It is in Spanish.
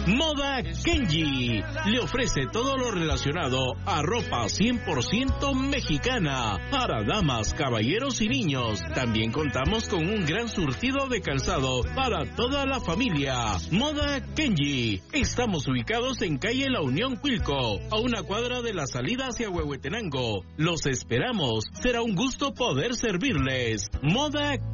Moda Kenji le ofrece todo lo relacionado a ropa 100% mexicana para damas, caballeros y niños. También contamos con un gran surtido de calzado para toda la familia. Moda Kenji. Estamos ubicados en calle La Unión Cuilco, a una cuadra de la salida hacia Huehuetenango. Los esperamos. Será un gusto poder servirles. Moda